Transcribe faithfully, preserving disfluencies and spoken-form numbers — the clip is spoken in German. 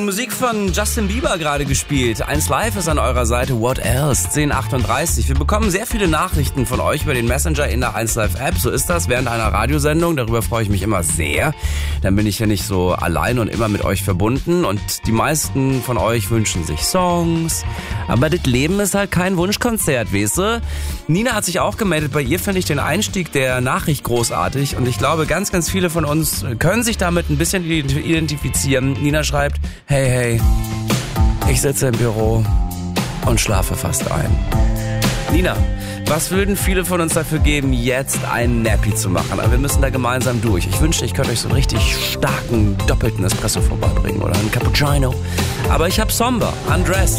Musik von Justin Bieber gerade gespielt. eins Live ist an eurer Seite. What else? zehn Uhr achtunddreißig. Wir bekommen sehr viele Nachrichten von euch über den Messenger in der eins Live App. So ist das während einer Radiosendung. Darüber freue ich mich immer sehr. Dann bin ich ja nicht so allein und immer mit euch verbunden. Und die meisten von euch wünschen sich Songs. Aber das Leben ist halt kein Wunschkonzert, weißt du? Nina hat sich auch gemeldet. Bei ihr finde ich den Einstieg der Nachricht großartig. Und ich glaube, ganz, ganz viele von uns können sich damit ein bisschen identifizieren. Nina schreibt, hey, hey, ich sitze im Büro und schlafe fast ein. Nina, was würden viele von uns dafür geben, jetzt einen Nappy zu machen? Aber wir müssen da gemeinsam durch. Ich wünschte, ich könnte euch so einen richtig starken, doppelten Espresso vorbeibringen oder einen Cappuccino. Aber ich hab Somber, Undressed.